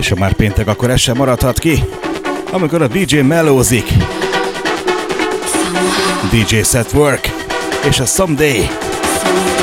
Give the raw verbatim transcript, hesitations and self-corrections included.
És ha már péntek, akkor ez sem maradhat ki, amikor a dé dzsé mellózik. dé dzsé Setwork és a Someday.